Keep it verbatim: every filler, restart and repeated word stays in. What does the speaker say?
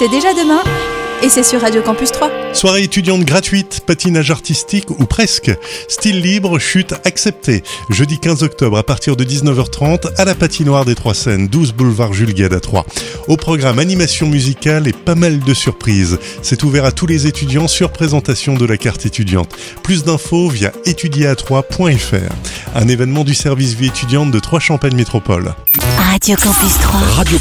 C'est déjà demain et c'est sur Radio Campus trois. Soirée étudiante gratuite, patinage artistique ou presque. Style libre, chute acceptée. Jeudi quinze octobre à partir de dix-neuf heures trente à la patinoire des Trois Seines, douze boulevard Jules Guesde à Troyes. Au programme animation musicale et pas mal de surprises. C'est ouvert à tous les étudiants sur présentation de la carte étudiante. Plus d'infos via étudier à troyes point f r. Un événement du service vie étudiante de Troyes Champagne Métropole. Radio Campus trois. Radio